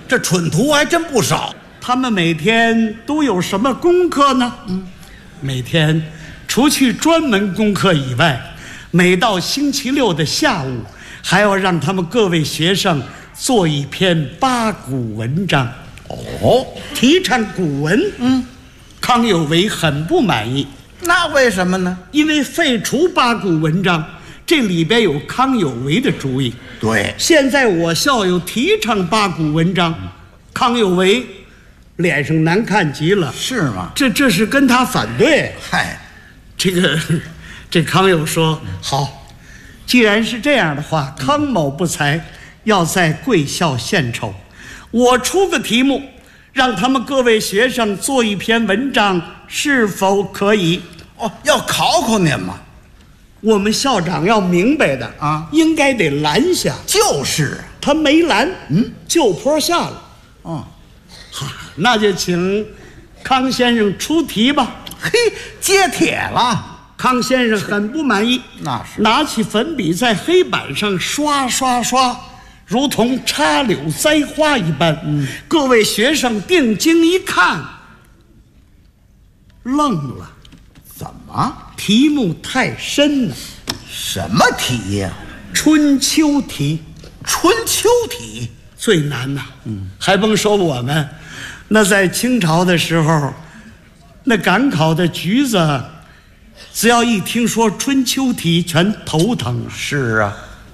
这蠢徒还真不少。 他们每天都有什么功课呢？每天除去专门功课以外，每到星期六的下午，还要让他们各位学生做一篇八股文章。 哦， 提倡古文。康有为很不满意。 那为什么呢？ 因为废除八股文章，这里边有康有为的主意。 对， 现在我校又提倡八股文章，康有为脸上难看极了。 是吗？ 这是跟他反对。 嗨， 这康有说好，既然是这样的话，康某不才要在贵校献丑，我出个题目，让他们各位学生做一篇文章，是否可以？ 哦，要考考您嘛。 我们校长要明白的啊， 应该得拦下。 就是他没拦，就坡下了。好，那就请康先生出题吧。 嘿，接帖了。 康先生很不满意， 那是拿起粉笔在黑板上刷刷刷，如同插柳栽花一般。各位学生定睛一看，愣了。 怎么？ 题目太深了。 什么题呀？ 春秋题。 春秋题最难呐。还甭说我们，那在清朝的时候，那赶考的橘子，只要一听说春秋题，全头疼。 是啊。